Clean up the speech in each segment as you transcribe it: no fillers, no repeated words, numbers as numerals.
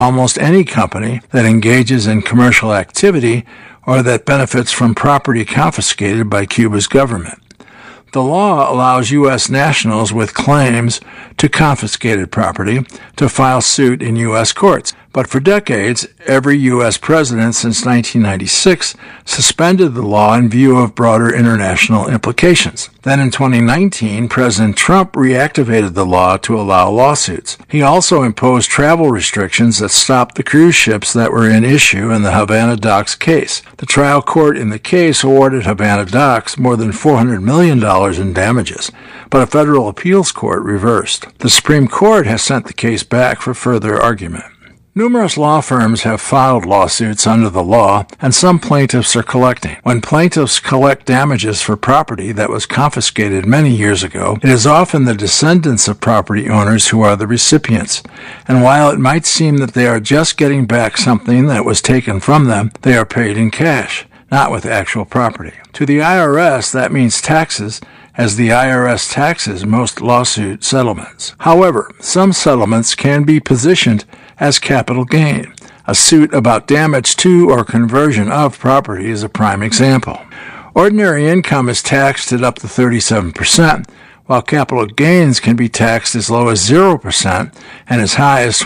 almost any company that engages in commercial activity or that benefits from property confiscated by Cuba's government. The law allows U.S. nationals with claims to confiscated property to file suit in U.S. courts. But for decades, every U.S. president since 1996 suspended the law in view of broader international implications. Then in 2019, President Trump reactivated the law to allow lawsuits. He also imposed travel restrictions that stopped the cruise ships that were in issue in the Havana Docks case. The trial court in the case awarded Havana Docks more than $400 million in damages, but a federal appeals court reversed. The Supreme Court has sent the case back for further argument. Numerous law firms have filed lawsuits under the law, and some plaintiffs are collecting. When plaintiffs collect damages for property that was confiscated many years ago, it is often the descendants of property owners who are the recipients. And while it might seem that they are just getting back something that was taken from them, they are paid in cash, not with actual property. To the IRS, that means taxes, as the IRS taxes most lawsuit settlements. However, some settlements can be positioned as capital gain. A suit about damage to or conversion of property is a prime example. Ordinary income is taxed at up to 37%, while capital gains can be taxed as low as 0% and as high as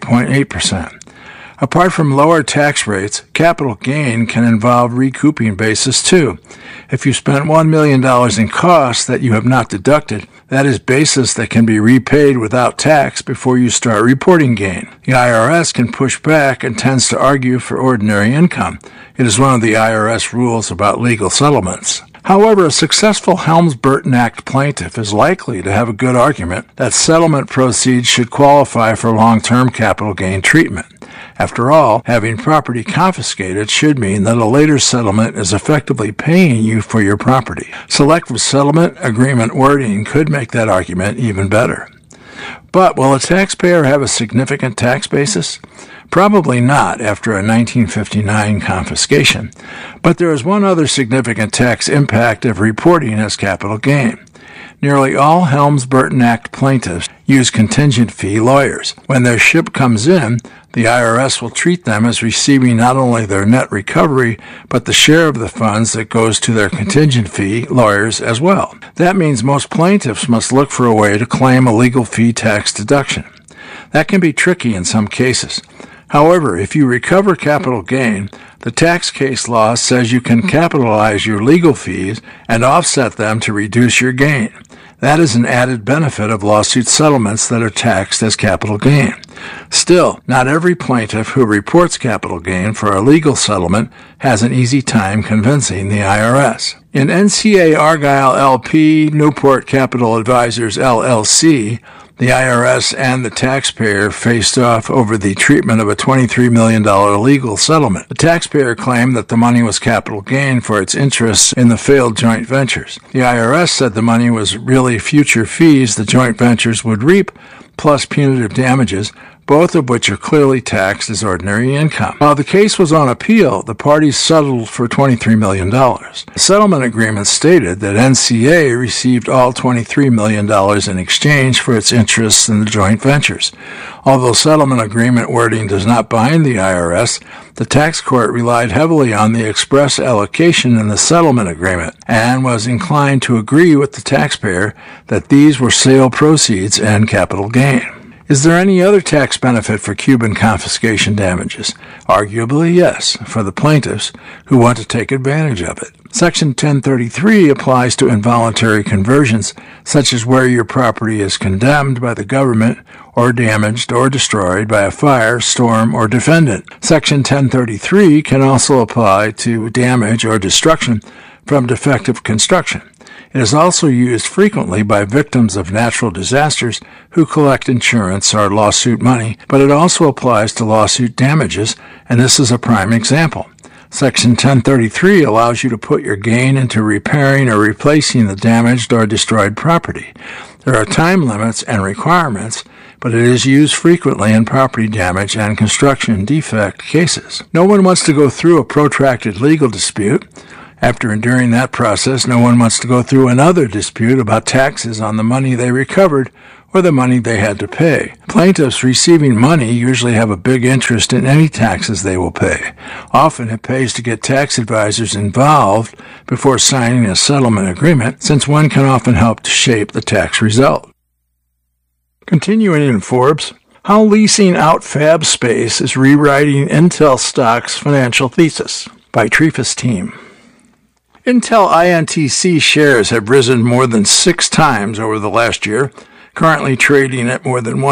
23.8%. Apart from lower tax rates, capital gain can involve recouping basis too. If you spent $1 million in costs that you have not deducted, that is basis that can be repaid without tax before you start reporting gain. The IRS can push back and tends to argue for ordinary income. It is one of the IRS rules about legal settlements. However, a successful Helms-Burton Act plaintiff is likely to have a good argument that settlement proceeds should qualify for long-term capital gain treatment. After all, having property confiscated should mean that a later settlement is effectively paying you for your property. Selective settlement agreement wording could make that argument even better. But will a taxpayer have a significant tax basis? Probably not after a 1959 confiscation. But there is one other significant tax impact of reporting as capital gain. Nearly all Helms-Burton Act plaintiffs use contingent fee lawyers. When their ship comes in, the IRS will treat them as receiving not only their net recovery, but the share of the funds that goes to their contingent fee lawyers as well. That means most plaintiffs must look for a way to claim a legal fee tax deduction. That can be tricky in some cases. However, if you recover capital gain, the tax case law says you can capitalize your legal fees and offset them to reduce your gain. That is an added benefit of lawsuit settlements that are taxed as capital gain. Still, not every plaintiff who reports capital gain for a legal settlement has an easy time convincing the IRS. In NCA Argyle LP Newport Capital Advisors LLC, the IRS and the taxpayer faced off over the treatment of a $23 million legal settlement. The taxpayer claimed that the money was capital gain for its interests in the failed joint ventures. The IRS said the money was really future fees the joint ventures would reap, plus punitive damages, both of which are clearly taxed as ordinary income. While the case was on appeal, the parties settled for $23 million. The settlement agreement stated that NCA received all $23 million in exchange for its interests in the joint ventures. Although settlement agreement wording does not bind the IRS, the tax court relied heavily on the express allocation in the settlement agreement and was inclined to agree with the taxpayer that these were sale proceeds and capital gain. Is there any other tax benefit for Cuban confiscation damages? Arguably, yes, for the plaintiffs who want to take advantage of it. Section 1033 applies to involuntary conversions, such as where your property is condemned by the government or damaged or destroyed by a fire, storm, or defendant. Section 1033 can also apply to damage or destruction from defective construction. It is also used frequently by victims of natural disasters who collect insurance or lawsuit money, but it also applies to lawsuit damages, and this is a prime example. Section 1033 allows you to put your gain into repairing or replacing the damaged or destroyed property. There are time limits and requirements, but it is used frequently in property damage and construction defect cases. No one wants to go through a protracted legal dispute. After enduring that process, no one wants to go through another dispute about taxes on the money they recovered or the money they had to pay. Plaintiffs receiving money usually have a big interest in any taxes they will pay. Often it pays to get tax advisors involved before signing a settlement agreement, since one can often help to shape the tax result. Continuing in Forbes, how leasing out fab space is rewriting Intel stock's financial thesis, by Trefis Team. Intel INTC shares have risen more than 6 times over the last year, currently trading at more than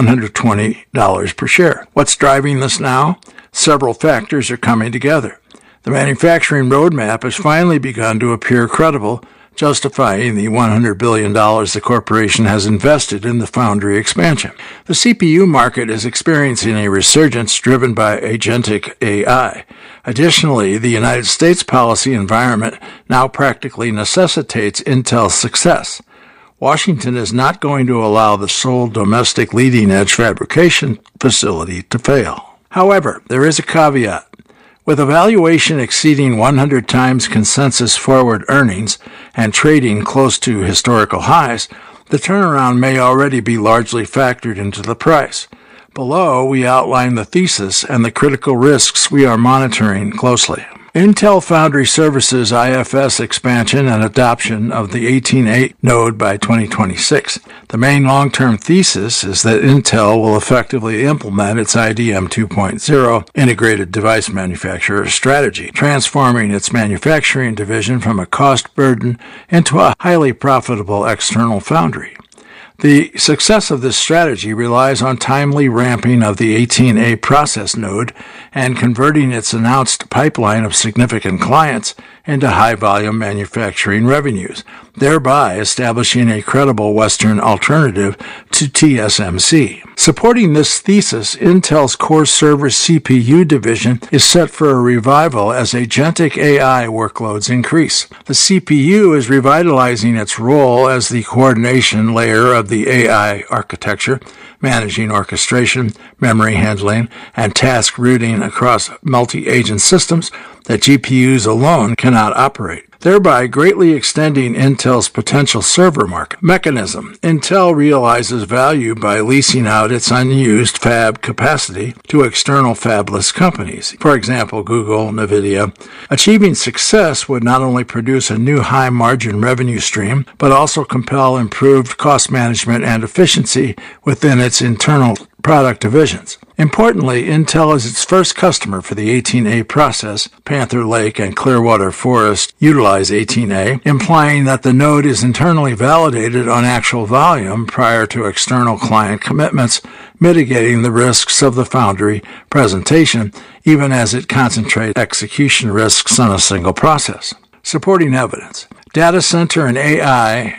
$120 per share. What's driving this now? Several factors are coming together. The manufacturing roadmap has finally begun to appear credible, justifying the $100 billion the corporation has invested in the foundry expansion. The CPU market is experiencing a resurgence driven by agentic AI. Additionally, the United States policy environment now practically necessitates Intel's success. Washington is not going to allow the sole domestic leading-edge fabrication facility to fail. However, there is a caveat. With a valuation exceeding 100 times consensus forward earnings and trading close to historical highs, the turnaround may already be largely factored into the price. Below, we outline the thesis and the critical risks we are monitoring closely. Intel Foundry Services IFS expansion and adoption of the 18A node by 2026. The main long-term thesis is that Intel will effectively implement its IDM 2.0 integrated device manufacturer strategy, transforming its manufacturing division from a cost burden into a highly profitable external foundry. The success of this strategy relies on timely ramping of the 18A process node and converting its announced pipeline of significant clients into high-volume manufacturing revenues, thereby establishing a credible Western alternative to TSMC. Supporting this thesis, Intel's core server CPU division is set for a revival as agentic AI workloads increase. The CPU is revitalizing its role as the coordination layer of the AI architecture, managing orchestration, memory handling, and task routing across multi-agent systems that GPUs alone cannot operate, thereby greatly extending Intel's potential server market. Mechanism. Intel realizes value by leasing out its unused fab capacity to external fabless companies, for example, Google, NVIDIA. Achieving success would not only produce a new high-margin revenue stream, but also compel improved cost management and efficiency within its internal product divisions. Importantly, Intel is its first customer for the 18A process. Panther Lake and Clearwater Forest utilize 18A, implying that the node is internally validated on actual volume prior to external client commitments, mitigating the risks of the foundry presentation, even as it concentrates execution risks on a single process. Supporting evidence. Data center and AI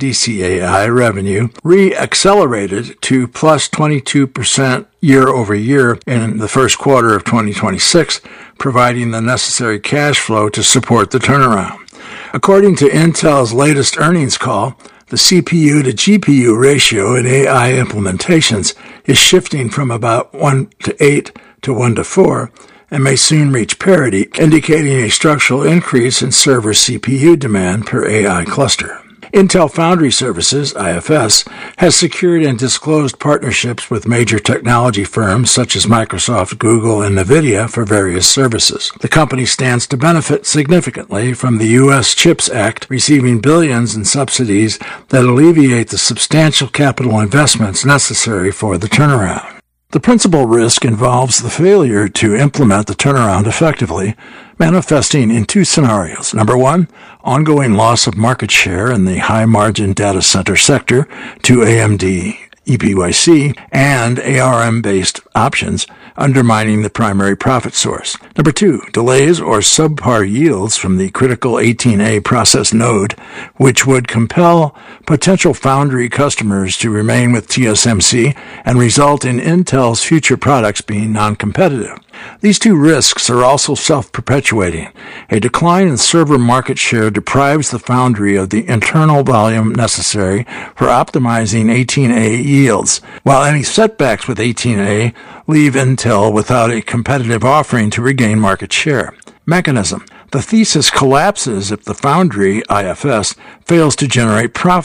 DCAI revenue re-accelerated to plus 22% year over year in the first quarter of 2026, providing the necessary cash flow to support the turnaround. According to Intel's latest earnings call, the CPU to GPU ratio in AI implementations is shifting from about 1:8 to 1:4 and may soon reach parity, indicating a structural increase in server CPU demand per AI cluster. Intel Foundry Services, IFS, has secured and disclosed partnerships with major technology firms such as Microsoft, Google, and NVIDIA for various services. The company stands to benefit significantly from the U.S. CHIPS Act, receiving billions in subsidies that alleviate the substantial capital investments necessary for the turnaround. The principal risk involves the failure to implement the turnaround effectively, manifesting in 2 scenarios. Number 1, ongoing loss of market share in the high-margin data center sector to AMD, EPYC, and ARM-based options, undermining the primary profit source. Number 2, delays or subpar yields from the critical 18A process node, which would compel potential foundry customers to remain with TSMC and result in Intel's future products being non-competitive. These 2 risks are also self-perpetuating. A decline in server market share deprives the foundry of the internal volume necessary for optimizing 18A yields, while any setbacks with 18A leave Intel without a competitive offering to regain market share. Mechanism. The thesis collapses if the foundry, IFS, fails to generate profits,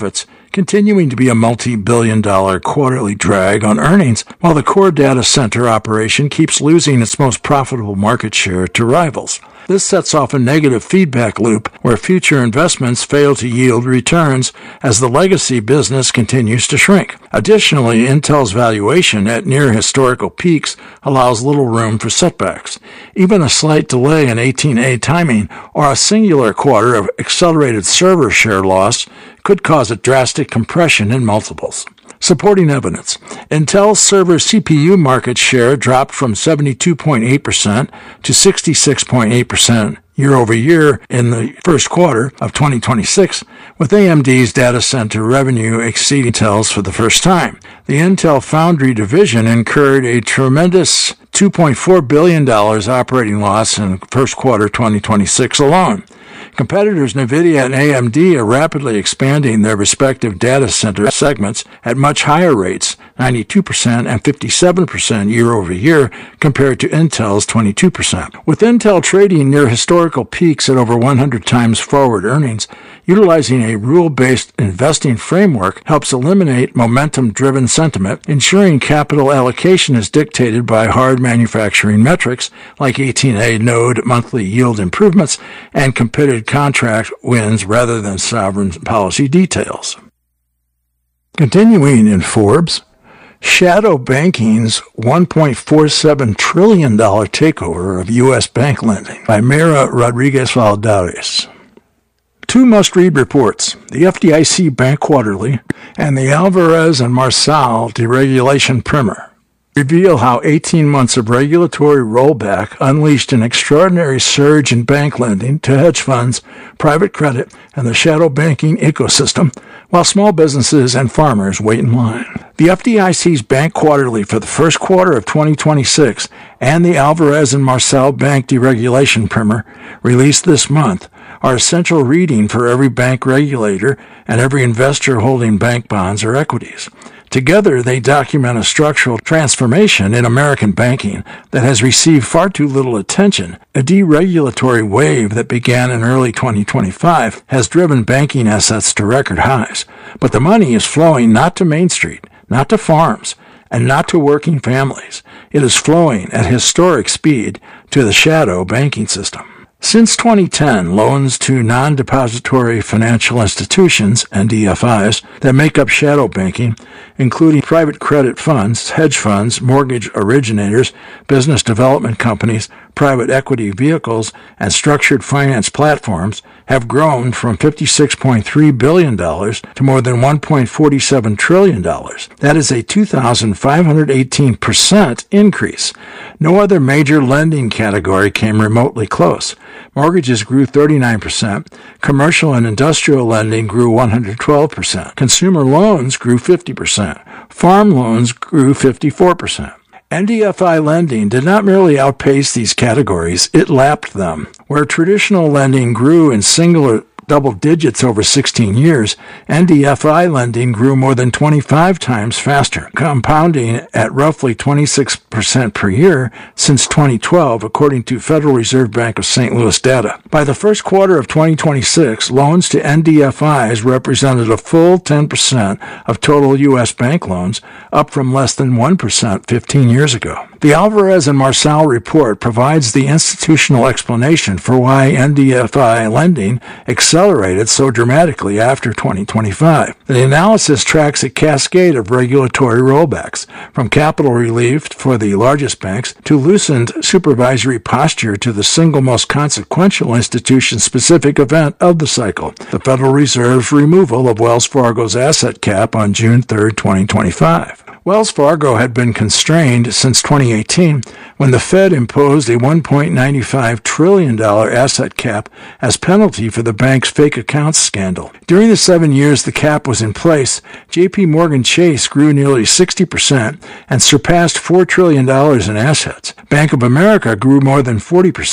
continuing to be a multi-billion-dollar quarterly drag on earnings, while the core data center operation keeps losing its most profitable market share to rivals. This sets off a negative feedback loop where future investments fail to yield returns as the legacy business continues to shrink. Additionally, Intel's valuation at near historical peaks allows little room for setbacks. Even a slight delay in 18A timing or a singular quarter of accelerated server share loss could cause a drastic compression in multiples. Supporting evidence. Intel's server CPU market share dropped from 72.8% to 66.8% year over year in the first quarter of 2026, with AMD's data center revenue exceeding Intel's for the first time. The Intel Foundry division incurred a tremendous $2.4 billion operating loss in the first quarter 2026 alone. Competitors NVIDIA and AMD are rapidly expanding their respective data center segments at much higher rates, 92% and 57% year over year, compared to Intel's 22%. With Intel trading near historical peaks at over 100 times forward earnings, utilizing a rule-based investing framework helps eliminate momentum-driven sentiment, ensuring capital allocation is dictated by hard manufacturing metrics like 18A node monthly yield improvements and committed contract wins rather than sovereign policy details. Continuing in Forbes, shadow banking's $1.47 trillion takeover of U.S. bank lending by Mayra Rodriguez-Valdez. Two must-read reports, the FDIC Bank Quarterly and the Alvarez and Marsal Deregulation Primer, reveal how 18 months of regulatory rollback unleashed an extraordinary surge in bank lending to hedge funds, private credit, and the shadow banking ecosystem, while small businesses and farmers wait in line. The FDIC's Bank Quarterly for the first quarter of 2026 and the Alvarez and Marsal Bank Deregulation Primer, released this month, are essential reading for every bank regulator and every investor holding bank bonds or equities. Together, they document a structural transformation in American banking that has received far too little attention. A deregulatory wave that began in early 2025 has driven banking assets to record highs, but the money is flowing not to Main Street, not to farms, and not to working families. It is flowing at historic speed to the shadow banking system. Since 2010, loans to non-depository financial institutions, NDFIs, that make up shadow banking, including private credit funds, hedge funds, mortgage originators, business development companies, private equity vehicles, and structured finance platforms, have grown from $56.3 billion to more than $1.47 trillion. That is a 2,518% increase. No other major lending category came remotely close. Mortgages grew 39%, commercial and industrial lending grew 112%, consumer loans grew 50%, farm loans grew 54%. NDFI lending did not merely outpace these categories, it lapped them. Where traditional lending grew in single double digits over 16 years, NDFI lending grew more than 25 times faster, compounding at roughly 26% per year since 2012, according to Federal Reserve Bank of St. Louis data. By the first quarter of 2026, loans to NDFIs represented a full 10% of total U.S. bank loans, up from less than 1% 15 years ago. The Alvarez and Marsal report provides the institutional explanation for why NDFI lending accelerated so dramatically after 2025. The analysis tracks a cascade of regulatory rollbacks, from capital relief for the largest banks to loosened supervisory posture to the single most consequential institution-specific event of the cycle, the Federal Reserve's removal of Wells Fargo's asset cap on June 3, 2025. Wells Fargo had been constrained since 2018 when the Fed imposed a $1.95 trillion asset cap as penalty for the bank's fake accounts scandal. During the 7 years the cap was in place, J.P. Morgan Chase grew nearly 60% and surpassed $4 trillion in assets. Bank of America grew more than 40%.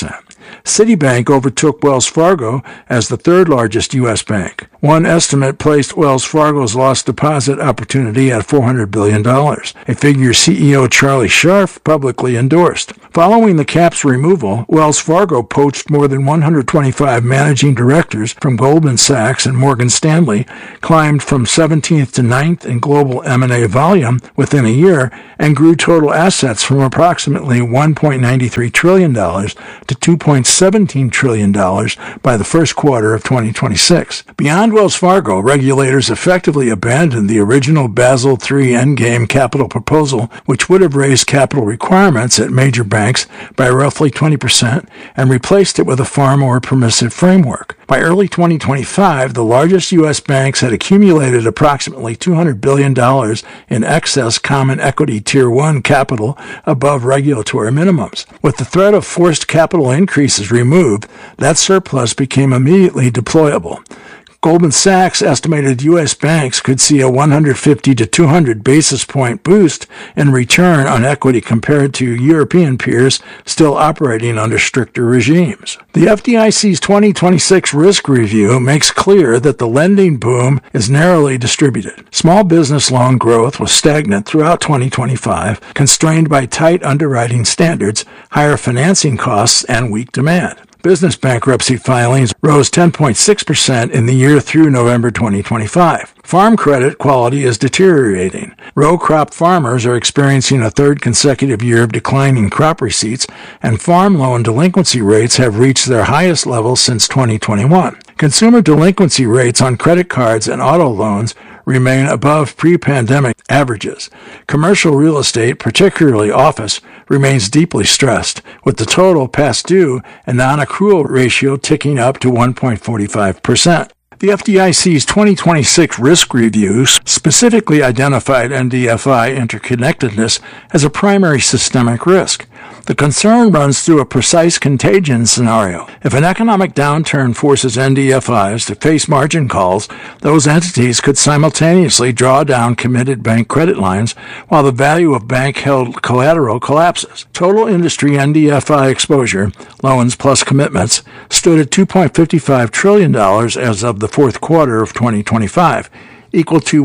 Citibank overtook Wells Fargo as the third largest U.S. bank. One estimate placed Wells Fargo's lost deposit opportunity at $400 billion, a figure CEO Charlie Scharf publicly endorsed. Following the cap's removal, Wells Fargo poached more than 125 managing directors from Goldman Sachs and Morgan Stanley, climbed from 17th to 9th in global M&A volume within a year, and grew total assets from approximately $1.93 trillion to $2.17 trillion by the first quarter of 2026. Beyond Wells Fargo, regulators effectively abandoned the original Basel III endgame capital proposal, which would have raised capital requirements at major banks by roughly 20%, and replaced it with a far more permissive framework. By early 2025, the largest U.S. banks had accumulated approximately $200 billion in excess common equity Tier 1 capital above regulatory minimums. With the threat of forced capital increases removed, that surplus became immediately deployable. Goldman Sachs estimated U.S. banks could see a 150 to 200 basis point boost in return on equity compared to European peers still operating under stricter regimes. The FDIC's 2026 risk review makes clear that the lending boom is narrowly distributed. Small business loan growth was stagnant throughout 2025, constrained by tight underwriting standards, higher financing costs, and weak demand. Business bankruptcy filings rose 10.6% in the year through November 2025. Farm credit quality is deteriorating. Row crop farmers are experiencing a third consecutive year of declining crop receipts, and farm loan delinquency rates have reached their highest levels since 2021. Consumer delinquency rates on credit cards and auto loans remain above pre-pandemic averages. Commercial real estate, particularly office, remains deeply stressed, with the total past due and non-accrual ratio ticking up to 1.45%. The FDIC's 2026 risk review specifically identified NDFI interconnectedness as a primary systemic risk. The concern runs through a precise contagion scenario. If an economic downturn forces NDFIs to face margin calls, those entities could simultaneously draw down committed bank credit lines while the value of bank-held collateral collapses. Total industry NDFI exposure, loans plus commitments, stood at $2.55 trillion as of the fourth quarter of 2025, equal to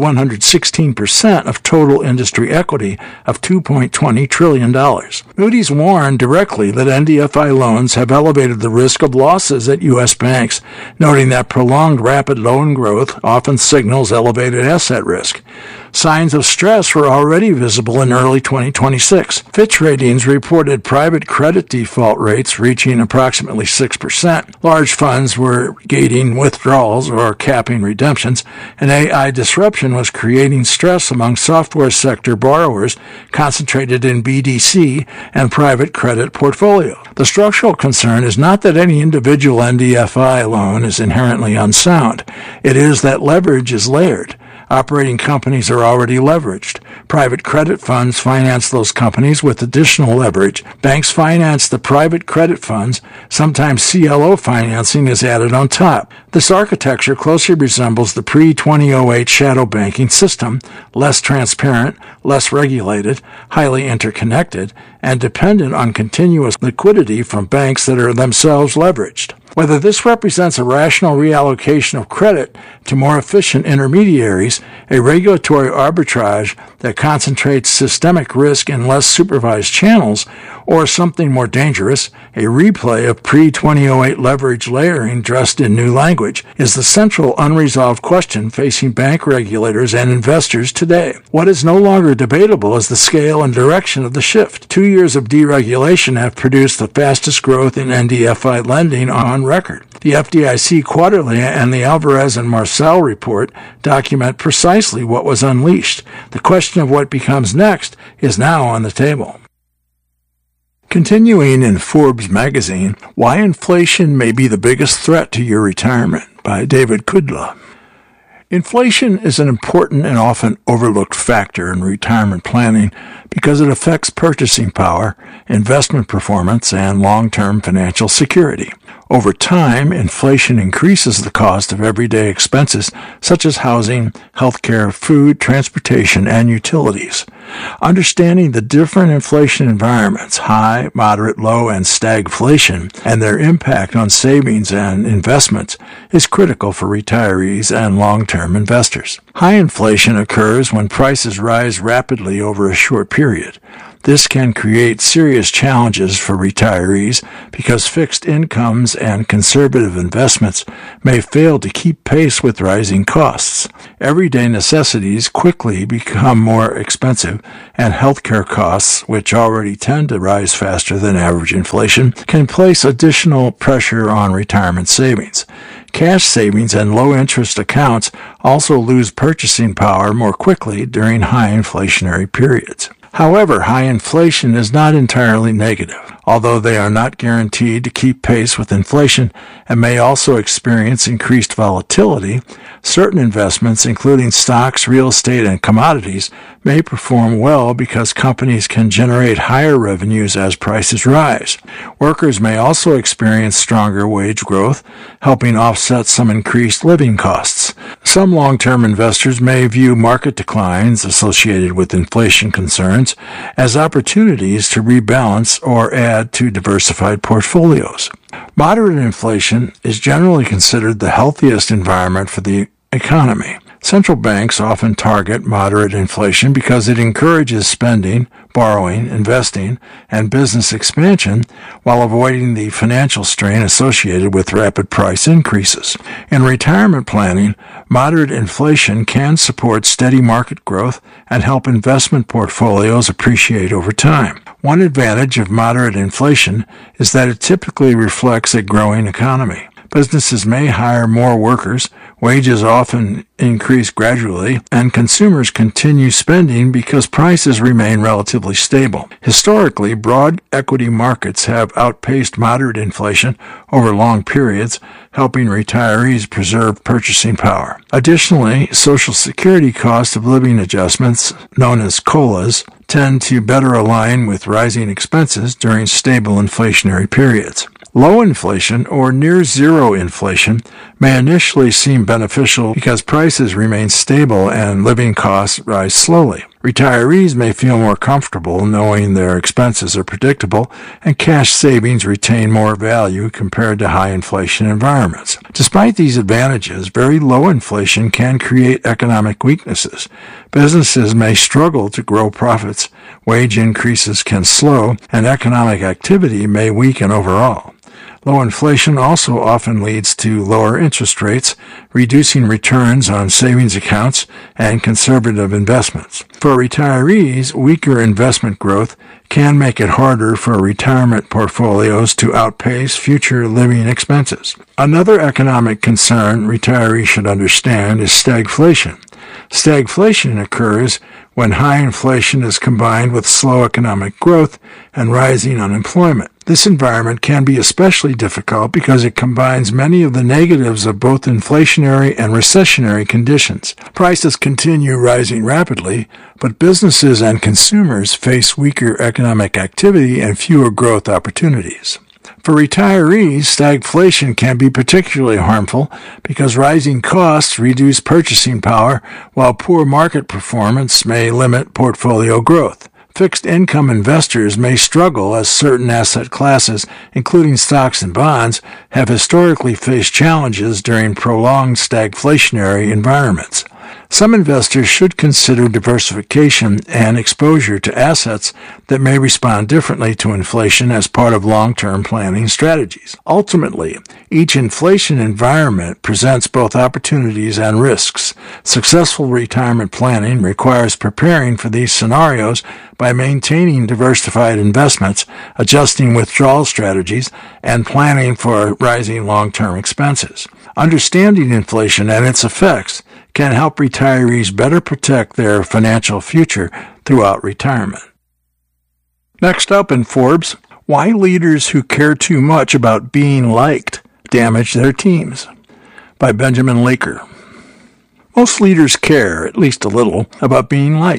116% of total industry equity of $2.20 trillion. Moody's warned directly that NDFI loans have elevated the risk of losses at U.S. banks, noting that prolonged rapid loan growth often signals elevated asset risk. Signs of stress were already visible in early 2026. Fitch Ratings reported private credit default rates reaching approximately 6%. Large funds were gating withdrawals or capping redemptions, and AI disruption was creating stress among software sector borrowers concentrated in BDC and private credit portfolios. The structural concern is not that any individual NDFI loan is inherently unsound. It is that leverage is layered. Operating companies are already leveraged. Private credit funds finance those companies with additional leverage. Banks finance the private credit funds. Sometimes CLO financing is added on top. This architecture closely resembles the pre-2008 shadow banking system, less transparent, less regulated, highly interconnected, and dependent on continuous liquidity from banks that are themselves leveraged. Whether this represents a rational reallocation of credit to more efficient intermediaries, a regulatory arbitrage that concentrates systemic risk in less supervised channels, or something more dangerous, a replay of pre-2008 leverage layering dressed in new language, is the central unresolved question facing bank regulators and investors today. What is no longer debatable is the scale and direction of the shift. 2 years of deregulation have produced the fastest growth in NDFI lending on record. The FDIC quarterly and the Alvarez and Marcel report document precisely what was unleashed. The question of what becomes next is now on the table. Continuing in Forbes magazine, Why Inflation May Be the Biggest Threat to Your Retirement by David Kudla. Inflation is an important and often overlooked factor in retirement planning because it affects purchasing power, investment performance, and long-term financial security. Over time, inflation increases the cost of everyday expenses such as housing, healthcare, food, transportation, and utilities. Understanding the different inflation environments, high, moderate, low, and stagflation, and their impact on savings and investments is critical for retirees and long-term investors. High inflation occurs when prices rise rapidly over a short period. This can create serious challenges for retirees because fixed incomes and conservative investments may fail to keep pace with rising costs. Everyday necessities quickly become more expensive, and healthcare costs, which already tend to rise faster than average inflation, can place additional pressure on retirement savings. Cash savings and low-interest accounts also lose purchasing power more quickly during high inflationary periods. However, high inflation is not entirely negative. Although they are not guaranteed to keep pace with inflation and may also experience increased volatility, certain investments, including stocks, real estate, and commodities, may perform well because companies can generate higher revenues as prices rise. Workers may also experience stronger wage growth, helping offset some increased living costs. Some long-term investors may view market declines associated with inflation concerns as opportunities to rebalance or add to diversified portfolios. Moderate inflation is generally considered the healthiest environment for the economy. Central banks often target moderate inflation because it encourages spending, borrowing, investing, and business expansion while avoiding the financial strain associated with rapid price increases. In retirement planning, moderate inflation can support steady market growth and help investment portfolios appreciate over time. One advantage of moderate inflation is that it typically reflects a growing economy. Businesses may hire more workers, wages often increase gradually, and consumers continue spending because prices remain relatively stable. Historically, broad equity markets have outpaced moderate inflation over long periods, helping retirees preserve purchasing power. Additionally, Social Security cost of living adjustments, known as COLAs, tend to better align with rising expenses during stable inflationary periods. Low inflation or near zero inflation may initially seem beneficial because prices remain stable and living costs rise slowly. Retirees may feel more comfortable knowing their expenses are predictable and cash savings retain more value compared to high inflation environments. Despite these advantages, very low inflation can create economic weaknesses. Businesses may struggle to grow profits, wage increases can slow, and economic activity may weaken overall. Low inflation also often leads to lower interest rates, reducing returns on savings accounts and conservative investments. For retirees, weaker investment growth can make it harder for retirement portfolios to outpace future living expenses. Another economic concern retirees should understand is stagflation. Stagflation occurs when high inflation is combined with slow economic growth and rising unemployment. This environment can be especially difficult because it combines many of the negatives of both inflationary and recessionary conditions. Prices continue rising rapidly, but businesses and consumers face weaker economic activity and fewer growth opportunities. For retirees, stagflation can be particularly harmful because rising costs reduce purchasing power, while poor market performance may limit portfolio growth. Fixed income investors may struggle as certain asset classes, including stocks and bonds, have historically faced challenges during prolonged stagflationary environments. Some investors should consider diversification and exposure to assets that may respond differently to inflation as part of long-term planning strategies. Ultimately, each inflation environment presents both opportunities and risks. Successful retirement planning requires preparing for these scenarios by maintaining diversified investments, adjusting withdrawal strategies, and planning for rising long-term expenses. Understanding inflation and its effects can help retirees better protect their financial future throughout retirement. Next up in Forbes, why leaders who care too much about being liked damage their teams, by Benjamin Laker. Most leaders care, at least a little, about being liked.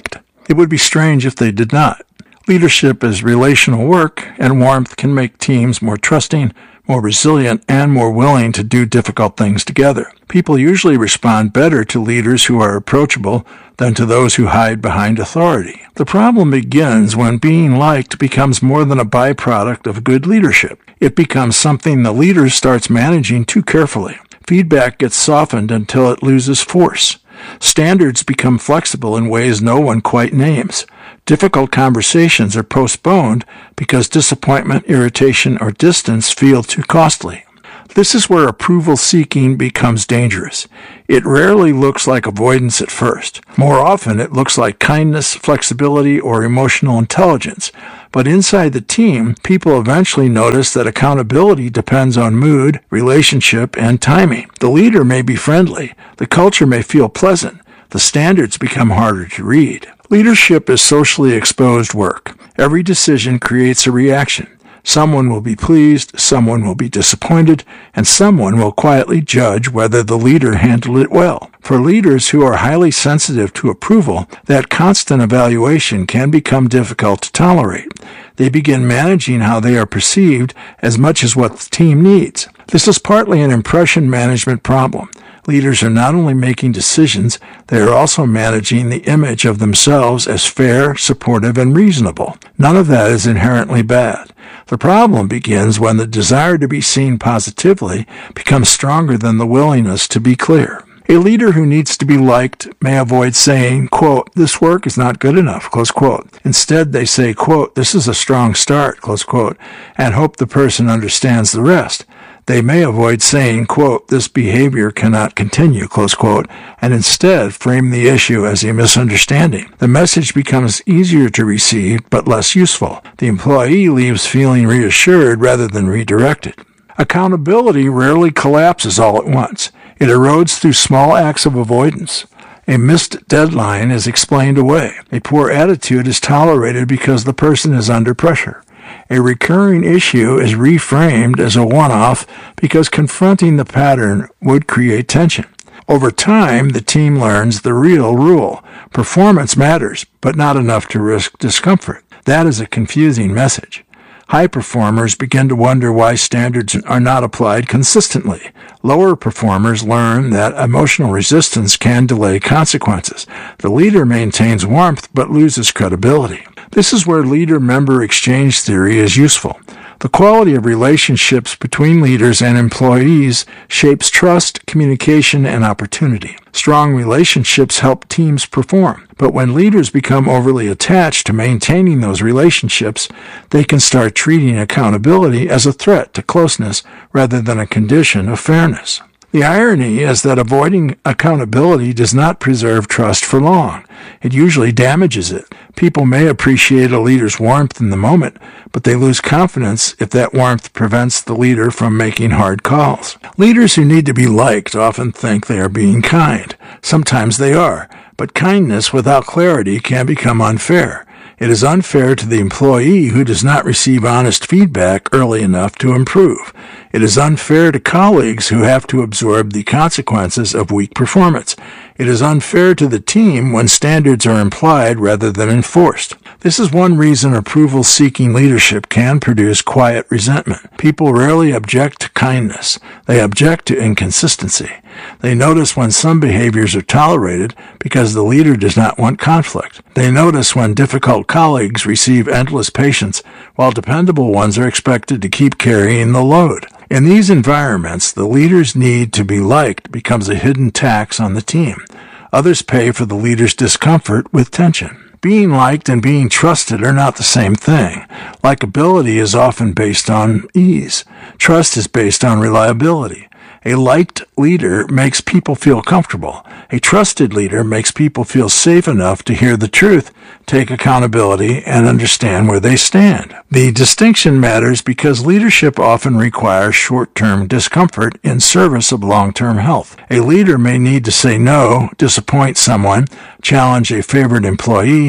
It would be strange if they did not. Leadership is relational work, and warmth can make teams more trusting, more resilient, and more willing to do difficult things together. People usually respond better to leaders who are approachable than to those who hide behind authority. The problem begins when being liked becomes more than a byproduct of good leadership. It becomes something the leader starts managing too carefully. Feedback gets softened until it loses force. Standards become flexible in ways no one quite names. Difficult conversations are postponed because disappointment, irritation, or distance feel too costly. This is where approval-seeking becomes dangerous. It rarely looks like avoidance at first. More often, it looks like kindness, flexibility, or emotional intelligence. But inside the team, people eventually notice that accountability depends on mood, relationship, and timing. The leader may be friendly. The culture may feel pleasant. The standards become harder to read. Leadership is socially exposed work. Every decision creates a reaction. Someone will be pleased, someone will be disappointed, and someone will quietly judge whether the leader handled it well. For leaders who are highly sensitive to approval, that constant evaluation can become difficult to tolerate. They begin managing how they are perceived as much as what the team needs. This is partly an impression management problem. Leaders are not only making decisions, they are also managing the image of themselves as fair, supportive, and reasonable. None of that is inherently bad. The problem begins when the desire to be seen positively becomes stronger than the willingness to be clear. A leader who needs to be liked may avoid saying, quote, "This work is not good enough," close quote. Instead, they say, quote, "This is a strong start," close quote, and hope the person understands the rest. They may avoid saying, quote, "This behavior cannot continue," close quote, and instead frame the issue as a misunderstanding. The message becomes easier to receive, but less useful. The employee leaves feeling reassured rather than redirected. Accountability rarely collapses all at once. It erodes through small acts of avoidance. A missed deadline is explained away. A poor attitude is tolerated because the person is under pressure. A recurring issue is reframed as a one-off because confronting the pattern would create tension. Over time, the team learns the real rule. Performance matters, but not enough to risk discomfort. That is a confusing message. High performers begin to wonder why standards are not applied consistently. Lower performers learn that emotional resistance can delay consequences. The leader maintains warmth but loses credibility. This is where leader-member exchange theory is useful. The quality of relationships between leaders and employees shapes trust, communication, and opportunity. Strong relationships help teams perform, but when leaders become overly attached to maintaining those relationships, they can start treating accountability as a threat to closeness rather than a condition of fairness. The irony is that avoiding accountability does not preserve trust for long. It usually damages it. People may appreciate a leader's warmth in the moment, but they lose confidence if that warmth prevents the leader from making hard calls. Leaders who need to be liked often think they are being kind. Sometimes they are, but kindness without clarity can become unfair. It is unfair to the employee who does not receive honest feedback early enough to improve. It is unfair to colleagues who have to absorb the consequences of weak performance. It is unfair to the team when standards are implied rather than enforced. This is one reason approval-seeking leadership can produce quiet resentment. People rarely object to kindness. They object to inconsistency. They notice when some behaviors are tolerated because the leader does not want conflict. They notice when difficult colleagues receive endless patience while dependable ones are expected to keep carrying the load. In these environments, the leader's need to be liked becomes a hidden tax on the team. Others pay for the leader's discomfort with tension. Being liked and being trusted are not the same thing. Likability is often based on ease. Trust is based on reliability. A liked leader makes people feel comfortable. A trusted leader makes people feel safe enough to hear the truth, take accountability, and understand where they stand. The distinction matters because leadership often requires short-term discomfort in service of long-term health. A leader may need to say no, disappoint someone, challenge a favored employee,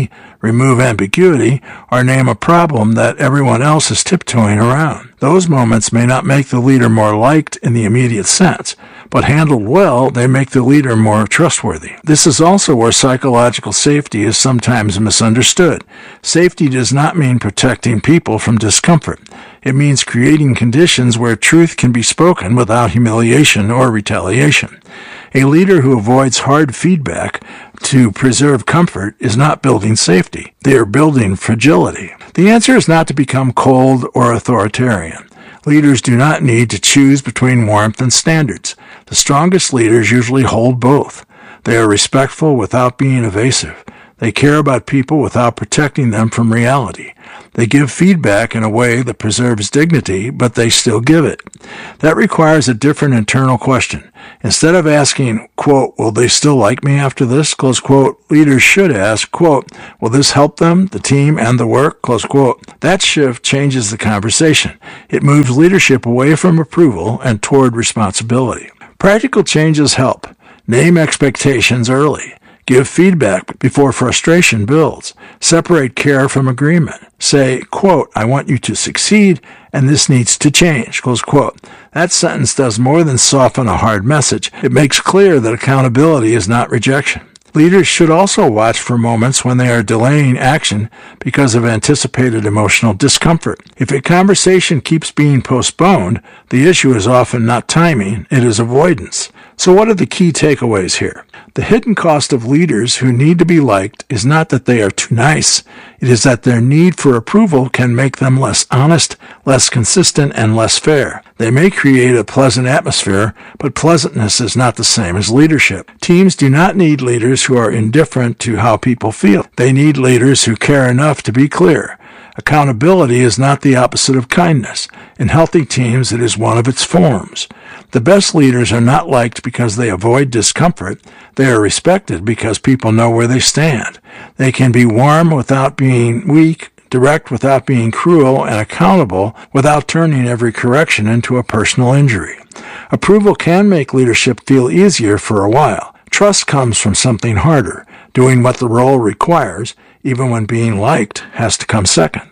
remove ambiguity, or name a problem that everyone else is tiptoeing around. Those moments may not make the leader more liked in the immediate sense, but handled well, they make the leader more trustworthy. This is also where psychological safety is sometimes misunderstood. Safety does not mean protecting people from discomfort. It means creating conditions where truth can be spoken without humiliation or retaliation. A leader who avoids hard feedback to preserve comfort is not building safety. They are building fragility. The answer is not to become cold or authoritarian. Leaders do not need to choose between warmth and standards. The strongest leaders usually hold both. They are respectful without being evasive. They care about people without protecting them from reality. They give feedback in a way that preserves dignity, but they still give it. That requires a different internal question. Instead of asking, quote, will they still like me after this, close quote, leaders should ask, quote, will this help them, the team, and the work, close quote. That shift changes the conversation. It moves leadership away from approval and toward responsibility. Practical changes help. Name expectations early. Give feedback before frustration builds. Separate care from agreement. Say, quote, I want you to succeed, and this needs to change, close quote. That sentence does more than soften a hard message. It makes clear that accountability is not rejection. Leaders should also watch for moments when they are delaying action because of anticipated emotional discomfort. If a conversation keeps being postponed, the issue is often not timing, it is avoidance. So what are the key takeaways here? The hidden cost of leaders who need to be liked is not that they are too nice. It is that their need for approval can make them less honest, less consistent, and less fair. They may create a pleasant atmosphere, but pleasantness is not the same as leadership. Teams do not need leaders who are indifferent to how people feel. They need leaders who care enough to be clear. Accountability is not the opposite of kindness. In healthy teams, it is one of its forms. The best leaders are not liked because they avoid discomfort. They are respected because people know where they stand. They can be warm without being weak, direct without being cruel, and accountable without turning every correction into a personal injury. Approval can make leadership feel easier for a while. Trust comes from something harder, doing what the role requires, even when being liked has to come second.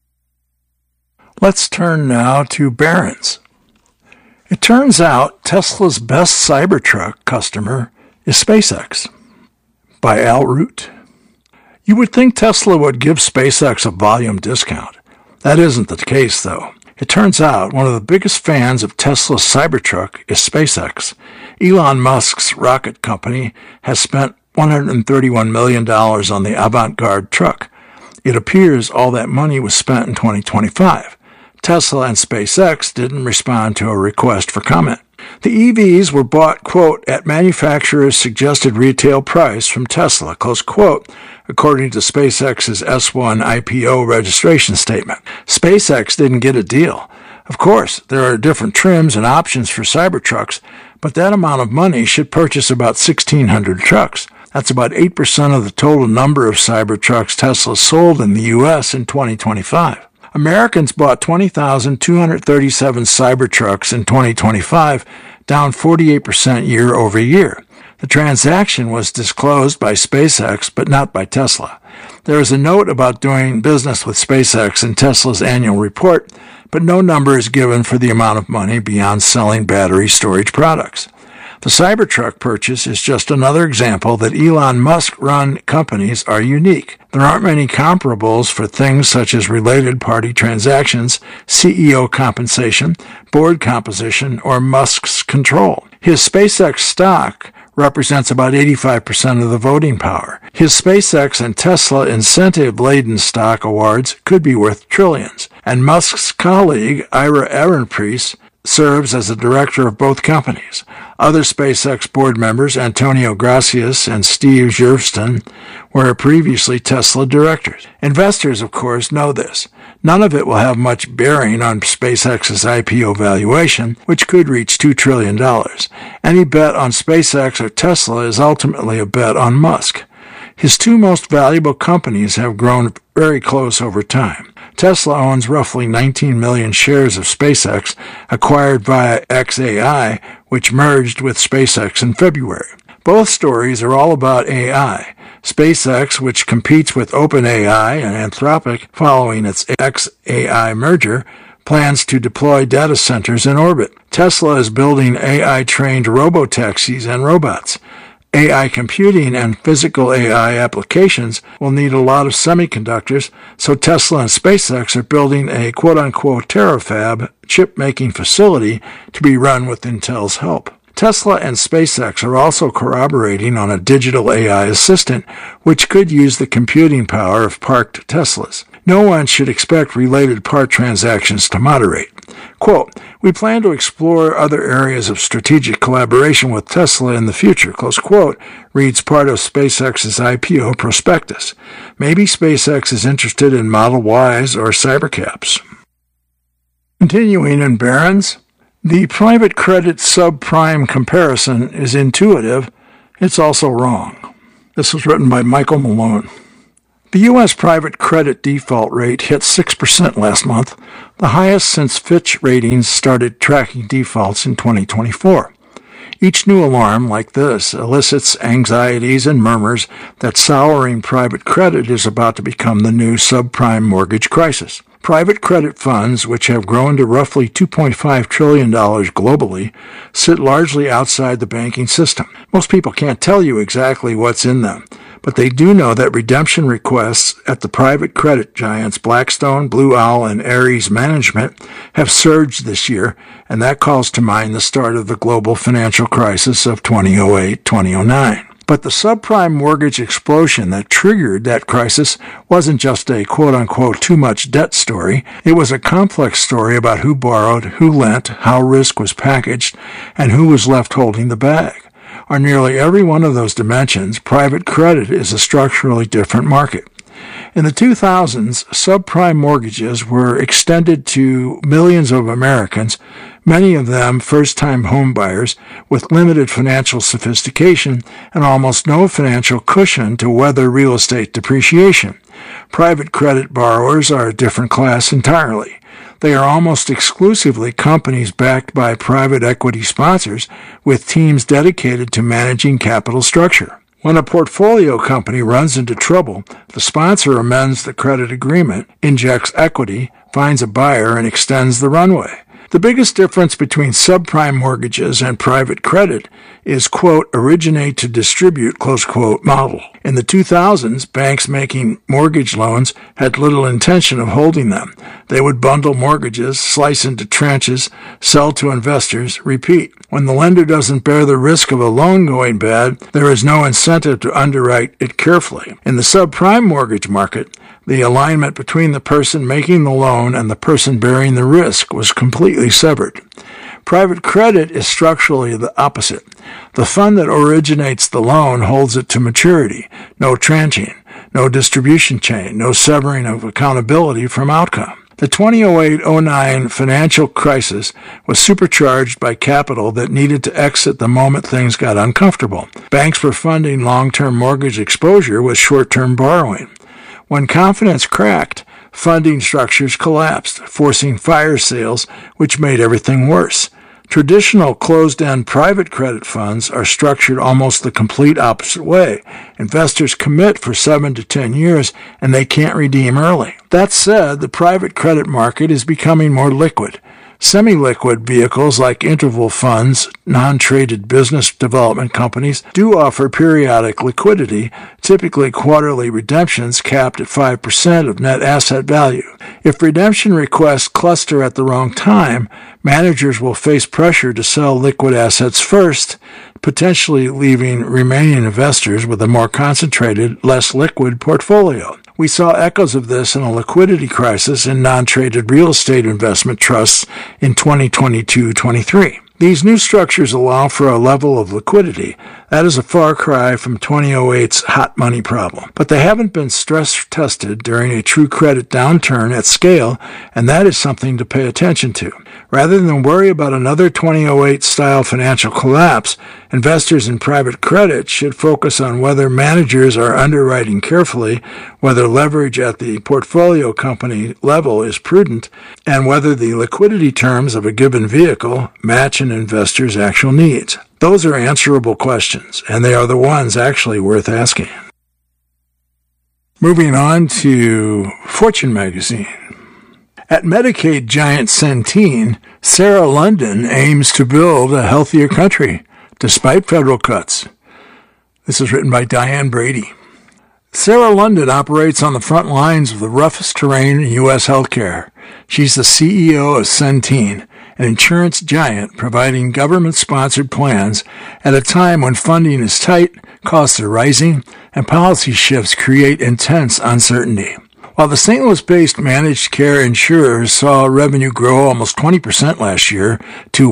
Let's turn now to Barron's. It turns out Tesla's best Cybertruck customer is SpaceX. By Al Root. You would think Tesla would give SpaceX a volume discount. That isn't the case, though. It turns out one of the biggest fans of Tesla's Cybertruck is SpaceX. Elon Musk's rocket company has spent $131 million on the Avant-Garde truck. It appears all that money was spent in 2025. Tesla and SpaceX didn't respond to a request for comment. The EVs were bought, quote, at manufacturer's suggested retail price from Tesla, close quote, according to SpaceX's S1 IPO registration statement. SpaceX didn't get a deal. Of course, there are different trims and options for Cybertrucks, but that amount of money should purchase about 1,600 trucks. That's about 8% of the total number of Cybertrucks Tesla sold in the U.S. in 2025. Americans bought 20,237 Cybertrucks in 2025, down 48% year over year. The transaction was disclosed by SpaceX, but not by Tesla. There is a note about doing business with SpaceX in Tesla's annual report, but no number is given for the amount of money beyond selling battery storage products. The Cybertruck purchase is just another example that Elon Musk-run companies are unique. There aren't many comparables for things such as related party transactions, CEO compensation, board composition, or Musk's control. His SpaceX stock represents about 85% of the voting power. His SpaceX and Tesla incentive-laden stock awards could be worth trillions. And Musk's colleague, Ira Ehrenpreis, serves as the director of both companies. Other SpaceX board members, Antonio Gracias and Steve Jurvetson, were previously Tesla directors. Investors, of course, know this. None of it will have much bearing on SpaceX's IPO valuation, which could reach $2 trillion. Any bet on SpaceX or Tesla is ultimately a bet on Musk. His two most valuable companies have grown very close over time. Tesla owns roughly 19 million shares of SpaceX, acquired via xAI, which merged with SpaceX in February. Both stories are all about AI. SpaceX, which competes with OpenAI and Anthropic following its xAI merger, plans to deploy data centers in orbit. Tesla is building AI-trained robotaxis and robots. AI computing and physical AI applications will need a lot of semiconductors, so Tesla and SpaceX are building a quote-unquote terafab chip-making facility to be run with Intel's help. Tesla and SpaceX are also corroborating on a digital AI assistant, which could use the computing power of parked Teslas. No one should expect related part transactions to moderate. Quote, "We plan to explore other areas of strategic collaboration with Tesla in the future," close quote, reads part of SpaceX's IPO prospectus. Maybe SpaceX is interested in Model Ys or Cybercaps. Continuing in Barron's, the private credit subprime comparison is intuitive. It's also wrong. This was written by Michael Malone. The U.S. private credit default rate hit 6% last month, the highest since Fitch Ratings started tracking defaults in 2024. Each new alarm like this elicits anxieties and murmurs that souring private credit is about to become the new subprime mortgage crisis. Private credit funds, which have grown to roughly $2.5 trillion globally, sit largely outside the banking system. Most people can't tell you exactly what's in them, but they do know that redemption requests at the private credit giants Blackstone, Blue Owl, and Ares Management have surged this year, and that calls to mind the start of the global financial crisis of 2008-2009. But the subprime mortgage explosion that triggered that crisis wasn't just a quote-unquote too much debt story. It was a complex story about who borrowed, who lent, how risk was packaged, and who was left holding the bag. On nearly every one of those dimensions, private credit is a structurally different market. In the 2000s, subprime mortgages were extended to millions of Americans, many of them first-time homebuyers with limited financial sophistication and almost no financial cushion to weather real estate depreciation. Private credit borrowers are a different class entirely. They are almost exclusively companies backed by private equity sponsors with teams dedicated to managing capital structure. When a portfolio company runs into trouble, the sponsor amends the credit agreement, injects equity, finds a buyer, and extends the runway. The biggest difference between subprime mortgages and private credit is, quote, originate to distribute, close quote, model. In the 2000s, banks making mortgage loans had little intention of holding them. They would bundle mortgages, slice into tranches, sell to investors, repeat. When the lender doesn't bear the risk of a loan going bad, there is no incentive to underwrite it carefully. In the subprime mortgage market, the alignment between the person making the loan and the person bearing the risk was completely severed. Private credit is structurally the opposite. The fund that originates the loan holds it to maturity. No tranching, no distribution chain, no severing of accountability from outcome. The 2008-09 financial crisis was supercharged by capital that needed to exit the moment things got uncomfortable. Banks were funding long-term mortgage exposure with short-term borrowing. When confidence cracked, funding structures collapsed, forcing fire sales, which made everything worse. Traditional closed-end private credit funds are structured almost the complete opposite way. Investors commit for 7 to 10 years, and they can't redeem early. That said, the private credit market is becoming more liquid. Semi-liquid vehicles like interval funds, non-traded business development companies do offer periodic liquidity, typically quarterly redemptions capped at 5% of net asset value. If redemption requests cluster at the wrong time, managers will face pressure to sell liquid assets first, potentially leaving remaining investors with a more concentrated, less liquid portfolio. We saw echoes of this in a liquidity crisis in non-traded real estate investment trusts in 2022-23. These new structures allow for a level of liquidity that is a far cry from 2008's hot money problem. But they haven't been stress-tested during a true credit downturn at scale, and that is something to pay attention to. Rather than worry about another 2008-style financial collapse, investors in private credit should focus on whether managers are underwriting carefully, whether leverage at the portfolio company level is prudent, and whether the liquidity terms of a given vehicle match an investor's actual needs. Those are answerable questions, and they are the ones actually worth asking. Moving on to Fortune magazine. At Medicaid giant Centene, Sarah London aims to build a healthier country, despite federal cuts. This is written by Diane Brady. Sarah London operates on the front lines of the roughest terrain in U.S. healthcare. She's the CEO of Centene, an insurance giant providing government-sponsored plans at a time when funding is tight, costs are rising, and policy shifts create intense uncertainty. While the St. Louis-based managed care insurer saw revenue grow almost 20% last year to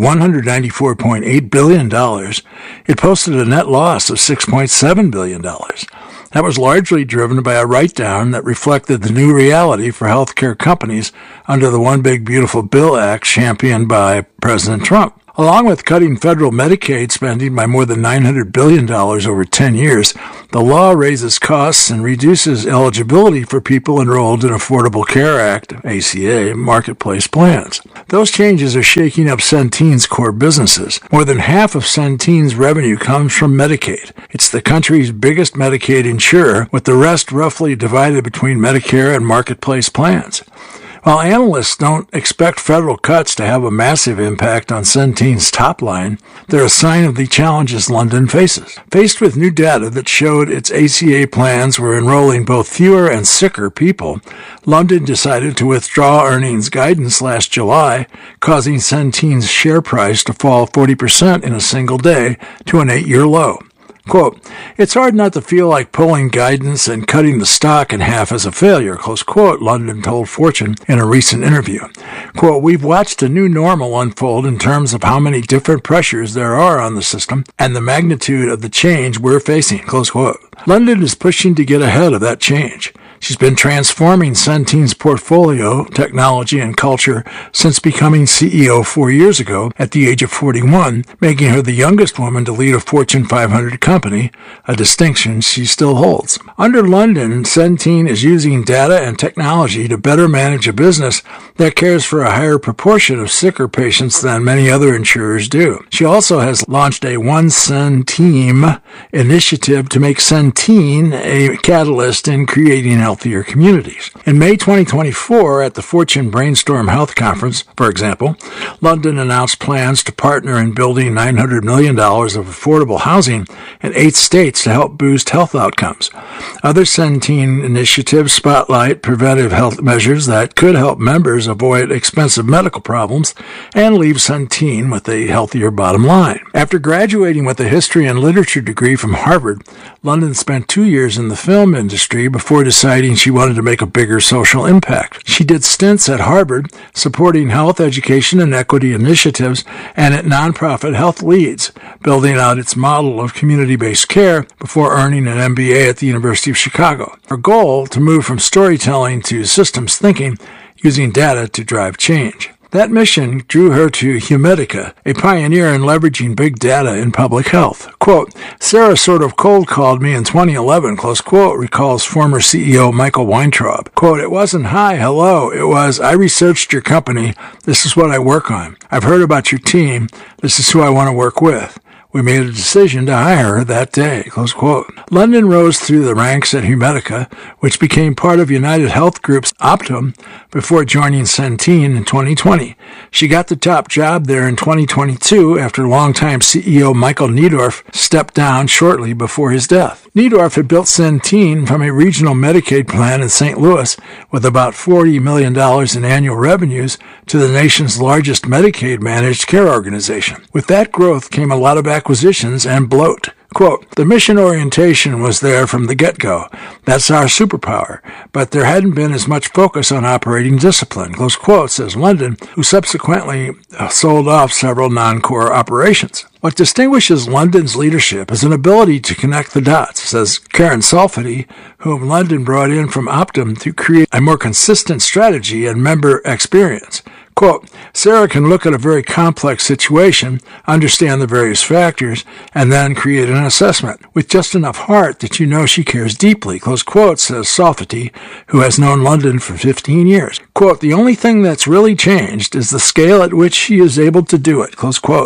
$194.8 billion, it posted a net loss of $6.7 billion. That was largely driven by a write-down that reflected the new reality for healthcare companies under the One Big Beautiful Bill Act championed by President Trump. Along with cutting federal Medicaid spending by more than $900 billion over 10 years, the law raises costs and reduces eligibility for people enrolled in Affordable Care Act, ACA, marketplace plans. Those changes are shaking up Centene's core businesses. More than half of Centene's revenue comes from Medicaid. It's the country's biggest Medicaid insurer, with the rest roughly divided between Medicare and marketplace plans. While analysts don't expect federal cuts to have a massive impact on Centene's top line, they're a sign of the challenges London faces. Faced with new data that showed its ACA plans were enrolling both fewer and sicker people, London decided to withdraw earnings guidance last July, causing Centene's share price to fall 40% in a single day to an 8-year low. Quote, "It's hard not to feel like pulling guidance and cutting the stock in half as a failure," close quote, London told Fortune in a recent interview. Quote, "We've watched a new normal unfold in terms of how many different pressures there are on the system and the magnitude of the change we're facing," close quote. London is pushing to get ahead of that change. She's been transforming Centene's portfolio, technology, and culture since becoming CEO 4 years ago at the age of 41, making her the youngest woman to lead a Fortune 500 company, a distinction she still holds. Under London, Centene is using data and technology to better manage a business that cares for a higher proportion of sicker patients than many other insurers do. She also has launched a One Centene initiative to make Centene a catalyst in creating healthier communities. In May 2024, at the Fortune Brainstorm Health Conference, for example, London announced plans to partner in building $900 million of affordable housing in 8 states to help boost health outcomes. Other Centene initiatives spotlight preventive health measures that could help members avoid expensive medical problems and leave Centene with a healthier bottom line. After graduating with a history and literature degree from Harvard, London spent 2 years in the film industry before deciding she wanted to make a bigger social impact. She did stints at Harvard, supporting health, education, and equity initiatives, and at nonprofit Health Leads, building out its model of community-based care before earning an MBA at the University of Chicago. Her goal, to move from storytelling to systems thinking, using data to drive change. That mission drew her to Humedica, a pioneer in leveraging big data in public health. Quote, "Sarah sort of cold-called me in 2011, close quote, recalls former CEO Michael Weintraub. Quote, "It wasn't, hi, hello. It was, I researched your company. This is what I work on. I've heard about your team. This is who I want to work with. We made a decision to hire her that day," close quote. London rose through the ranks at Humedica, which became part of United Health Group's Optum before joining Centene in 2020. She got the top job there in 2022 after longtime CEO Michael Neidorff stepped down shortly before his death. Neidorff had built Centene from a regional Medicaid plan in St. Louis with about $40 million in annual revenues to the nation's largest Medicaid managed care organization. With that growth came a lot of acquisitions and bloat. Quote, "The mission orientation was there from the get-go. That's our superpower. But there hadn't been as much focus on operating discipline," close quote, says London, who subsequently sold off several non-core operations. What distinguishes London's leadership is an ability to connect the dots, says Karen Salfity, whom London brought in from Optum to create a more consistent strategy and member experience. Quote, "Sarah can look at a very complex situation, understand the various factors, and then create an assessment with just enough heart that you know she cares deeply," close quote, says Salfity, who has known London for 15 years. Quote, "The only thing that's really changed is the scale at which she is able to do it," close quote.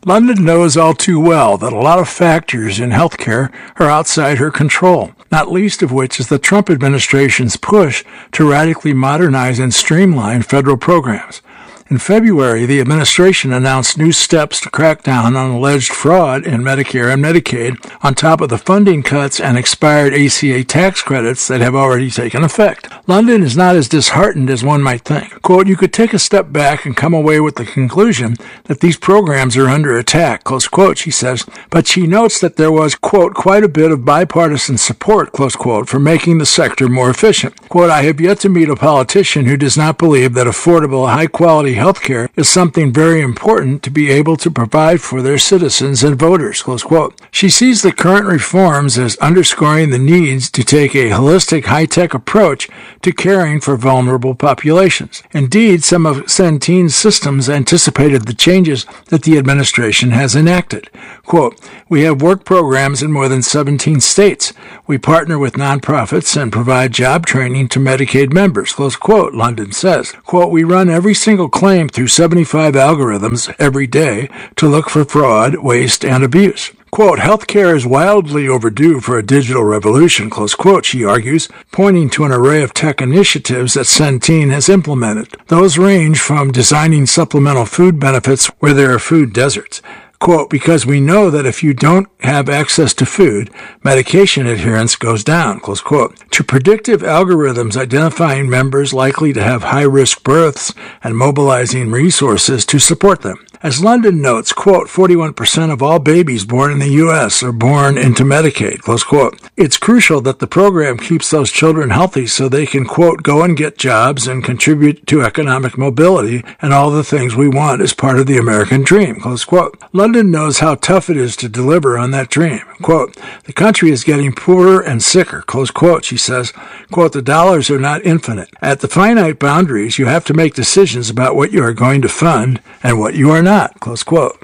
London knows all too well that a lot of factors in healthcare are outside her control, not least of which is the Trump administration's push to radically modernize and streamline federal programs. In February, the administration announced new steps to crack down on alleged fraud in Medicare and Medicaid, on top of the funding cuts and expired ACA tax credits that have already taken effect. London is not as disheartened as one might think. Quote, you could take a step back and come away with the conclusion that these programs are under attack, close quote, she says, but she notes that there was, quote, quite a bit of bipartisan support, close quote, for making the sector more efficient. Quote, I have yet to meet a politician who does not believe that affordable, high-quality healthcare is something very important to be able to provide for their citizens and voters, close quote. She sees the current reforms as underscoring the needs to take a holistic, high-tech approach to caring for vulnerable populations. Indeed, some of Centene's systems anticipated the changes that the administration has enacted. Quote, we have work programs in more than 17 states. We partner with nonprofits and provide job training to Medicaid members, close quote, London says. Quote, we run every single claim through 75 algorithms every day to look for fraud, waste, and abuse. Quote, healthcare is wildly overdue for a digital revolution, close quote, she argues, pointing to an array of tech initiatives that Centene has implemented. Those range from designing supplemental food benefits where there are food deserts. Quote, because we know that if you don't have access to food, medication adherence goes down, close quote, to predictive algorithms identifying members likely to have high-risk births and mobilizing resources to support them. As London notes, quote, 41% of all babies born in the U.S. are born into Medicaid, close quote. It's crucial that the program keeps those children healthy so they can, quote, go and get jobs and contribute to economic mobility and all the things we want as part of the American dream, close quote. London knows how tough it is to deliver on that dream. Quote, the country is getting poorer and sicker, close quote, she says. Quote, the dollars are not infinite. At the finite boundaries, you have to make decisions about what you are going to fund and what you are not, close quote.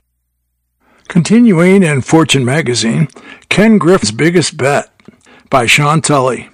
Continuing in Fortune magazine, Ken Griffin's Biggest Bet by Sean Tully.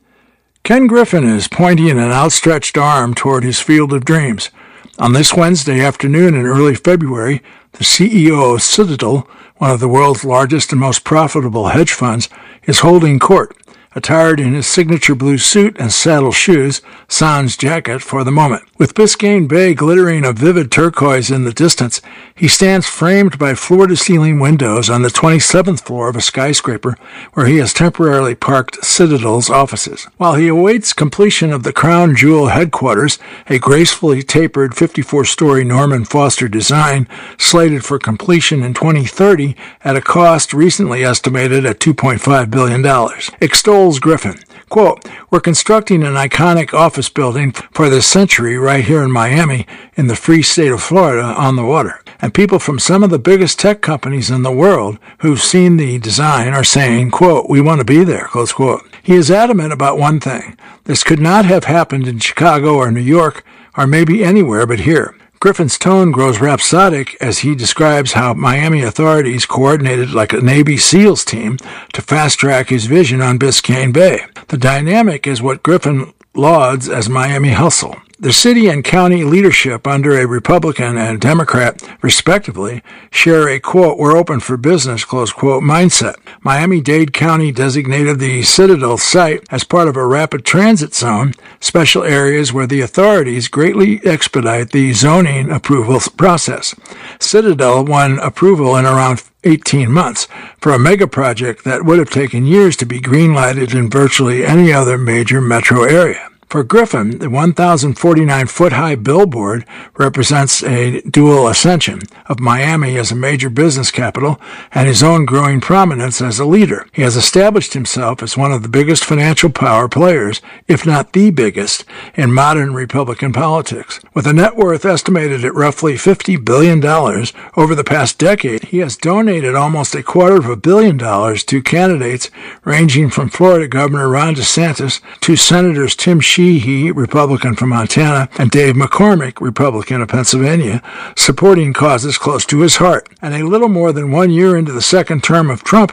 Ken Griffin is pointing an outstretched arm toward his field of dreams. On this Wednesday afternoon in early February, the CEO of Citadel, one of the world's largest and most profitable hedge funds, is holding court, attired in his signature blue suit and saddle shoes, sans jacket for the moment. With Biscayne Bay glittering a vivid turquoise in the distance, he stands framed by floor-to-ceiling windows on the 27th floor of a skyscraper where he has temporarily parked Citadel's offices. While he awaits completion of the crown jewel headquarters, a gracefully tapered 54-story Norman Foster design slated for completion in 2030 at a cost recently estimated at $2.5 billion. Extols Griffin. Quote, we're constructing an iconic office building for this century right here in Miami in the free state of Florida on the water. And people from some of the biggest tech companies in the world who've seen the design are saying, quote, we want to be there, close quote. He is adamant about one thing. This could not have happened in Chicago or New York or maybe anywhere but here. Griffin's tone grows rhapsodic as he describes how Miami authorities coordinated like a Navy SEALs team to fast-track his vision on Biscayne Bay. The dynamic is what Griffin lauds as Miami Hustle. The city and county leadership under a Republican and Democrat, respectively, share a, quote, we're open for business, close quote, mindset. Miami-Dade County designated the Citadel site as part of a rapid transit zone, special areas where the authorities greatly expedite the zoning approval process. Citadel won approval in around 18 months for a mega project that would have taken years to be green-lighted in virtually any other major metro area. For Griffin, the 1,049-foot-high billboard represents a dual ascension of Miami as a major business capital and his own growing prominence as a leader. He has established himself as one of the biggest financial power players, if not the biggest, in modern Republican politics. With a net worth estimated at roughly $50 billion over the past decade, he has donated almost $250 million to candidates ranging from Florida Governor Ron DeSantis to Senators Tim Sheehy, Republican from Montana, and Dave McCormick, Republican of Pennsylvania, supporting causes close to his heart. And a little more than 1 year into the second term of Trump,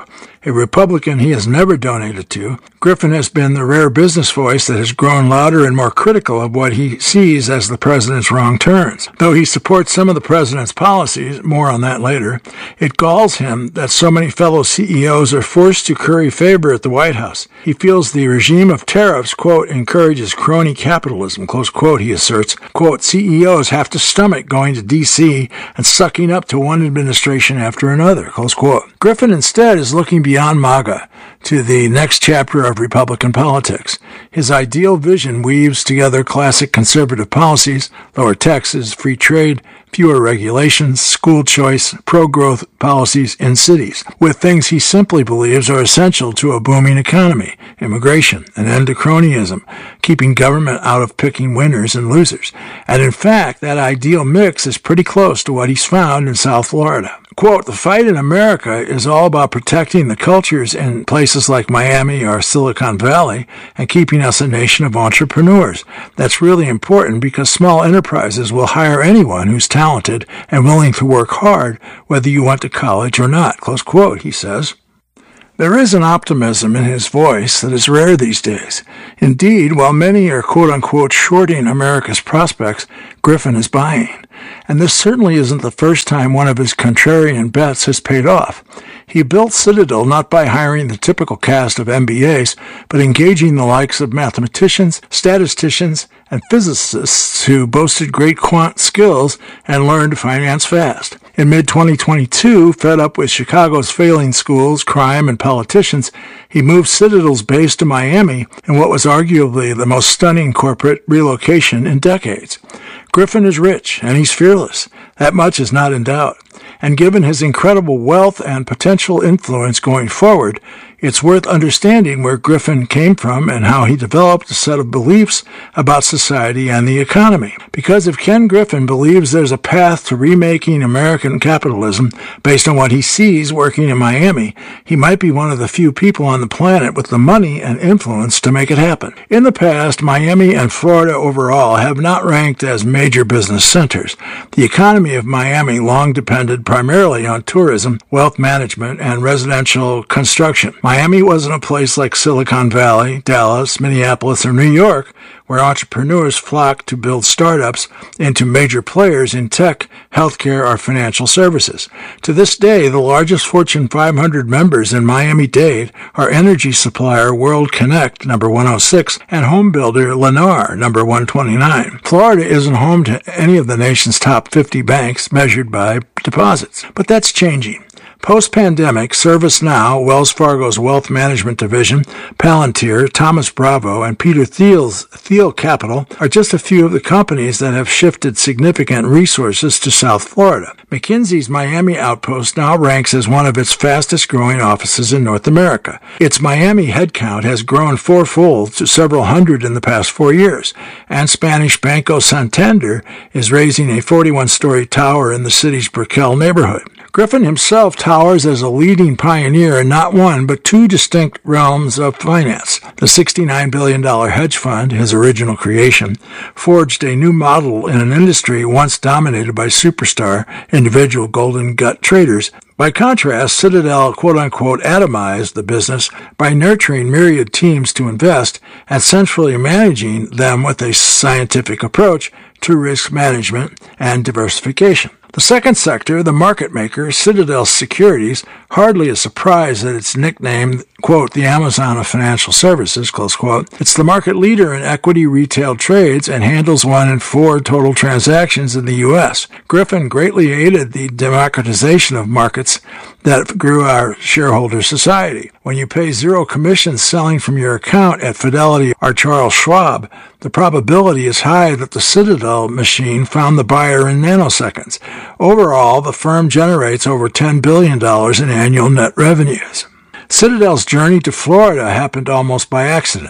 a Republican he has never donated to, Griffin has been the rare business voice that has grown louder and more critical of what he sees as the president's wrong turns. Though he supports some of the president's policies, more on that later, it galls him that so many fellow CEOs are forced to curry favor at the White House. He feels the regime of tariffs, quote, encourages crony capitalism, close quote, he asserts. Quote, CEOs have to stomach going to D.C. and sucking up to one administration after another, close quote. Griffin instead is looking beyond MAGA to the next chapter of Republican politics. His ideal vision weaves together classic conservative policies, lower taxes, free trade, fewer regulations, school choice, pro-growth policies in cities, with things he simply believes are essential to a booming economy, immigration, an end to cronyism, keeping government out of picking winners and losers. And in fact, that ideal mix is pretty close to what he's found in South Florida. Quote, the fight in America is all about protecting the cultures in places like Miami or Silicon Valley and keeping us a nation of entrepreneurs. That's really important because small enterprises will hire anyone who's talented and willing to work hard, whether you went to college or not, close quote, he says. There is an optimism in his voice that is rare these days. Indeed, while many are quote-unquote shorting America's prospects, Griffin is buying. And this certainly isn't the first time one of his contrarian bets has paid off. He built Citadel not by hiring the typical cast of MBAs, but engaging the likes of mathematicians, statisticians, and physicists who boasted great quant skills and learned to finance fast. In mid-2022, fed up with Chicago's failing schools, crime, and politicians, he moved Citadel's base to Miami in what was arguably the most stunning corporate relocation in decades. Griffin is rich, and he's fearless. That much is not in doubt. And given his incredible wealth and potential influence going forward, it's worth understanding where Griffin came from and how he developed a set of beliefs about society and the economy. Because if Ken Griffin believes there's a path to remaking American capitalism based on what he sees working in Miami, he might be one of the few people on the planet with the money and influence to make it happen. In the past, Miami and Florida overall have not ranked as major business centers. The economy of Miami long depended primarily on tourism, wealth management, and residential construction. Miami wasn't a place like Silicon Valley, Dallas, Minneapolis, or New York, where entrepreneurs flock to build startups into major players in tech, healthcare, or financial services. To this day, the largest Fortune 500 members in Miami-Dade are energy supplier World Connect, number 106, and home builder Lennar, number 129. Florida isn't home to any of the nation's top 50 banks measured by deposits, but that's changing. Post-pandemic, ServiceNow, Wells Fargo's wealth management division, Palantir, Thomas Bravo, and Peter Thiel's Thiel Capital are just a few of the companies that have shifted significant resources to South Florida. McKinsey's Miami outpost now ranks as one of its fastest-growing offices in North America. Its Miami headcount has grown fourfold to several hundred in the past 4 years, and Spanish Banco Santander is raising a 41-story tower in the city's Brickell neighborhood. Griffin himself towers as a leading pioneer in not one but two distinct realms of finance. The $69 billion hedge fund, his original creation, forged a new model in an industry once dominated by superstar individual golden gut traders. By contrast, Citadel quote-unquote atomized the business by nurturing myriad teams to invest and centrally managing them with a scientific approach to risk management and diversification. The second sector, the market maker, Citadel Securities, hardly a surprise that it's nicknamed, quote, the Amazon of financial services, close quote. It's the market leader in equity retail trades and handles 1 in 4 total transactions in the U.S. Griffin greatly aided the democratization of markets that grew our shareholder society. When you pay zero commissions selling from your account at Fidelity or Charles Schwab, the probability is high that the Citadel machine found the buyer in nanoseconds. Overall, the firm generates over $10 billion in annual net revenues. Citadel's journey to Florida happened almost by accident.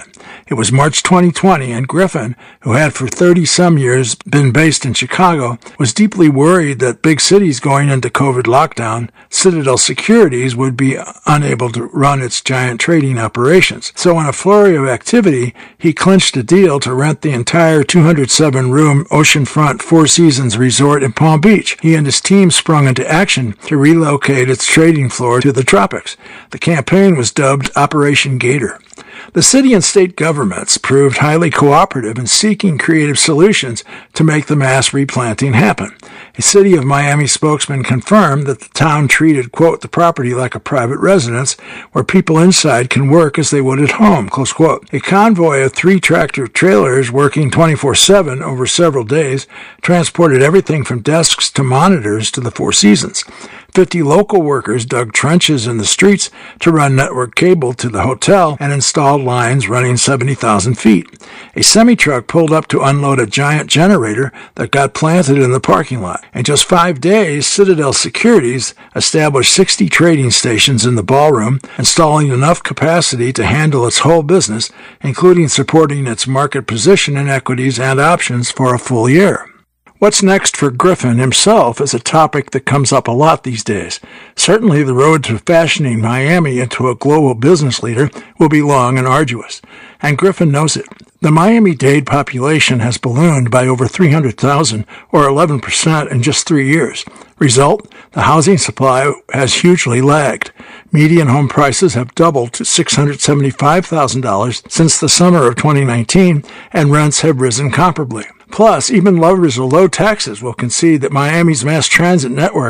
It was March 2020, and Griffin, who had for 30-some years been based in Chicago, was deeply worried that big cities going into COVID lockdown, Citadel Securities would be unable to run its giant trading operations. So in a flurry of activity, he clinched a deal to rent the entire 207-room oceanfront Four Seasons resort in Palm Beach. He and his team sprung into action to relocate its trading floor to the tropics. The campaign was dubbed Operation Gator. The city and state governments proved highly cooperative in seeking creative solutions to make the mass replanting happen. A City of Miami spokesman confirmed that the town treated, quote, the property like a private residence where people inside can work as they would at home, close quote. A convoy of 3 tractor trailers working 24/7 over several days transported everything from desks to monitors to the Four Seasons. 50 local workers dug trenches in the streets to run network cable to the hotel and installed lines running 70,000 feet. A semi-truck pulled up to unload a giant generator that got planted in the parking lot. In just 5 days, Citadel Securities established 60 trading stations in the ballroom, installing enough capacity to handle its whole business, including supporting its market position in equities and options for a full year. What's next for Griffin himself is a topic that comes up a lot these days. Certainly the road to fashioning Miami into a global business leader will be long and arduous, and Griffin knows it. The Miami-Dade population has ballooned by over 300,000, or 11% in just 3 years. Result, the housing supply has hugely lagged. Median home prices have doubled to $675,000 since the summer of 2019, and rents have risen comparably. Plus, even lovers of low taxes will concede that Miami's mass transit network